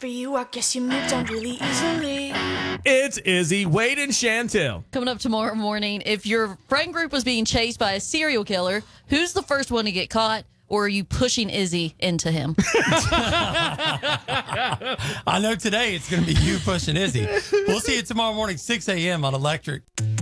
for you. I guess you moved on really easily. It's Izzy, Wade, and Chantel. Coming up tomorrow morning, if your friend group was being chased by a serial killer, who's the first one to get caught? Or are you pushing Izzy into him? I know today it's going to be you pushing Izzy. We'll see you tomorrow morning, 6 a.m. on Electric.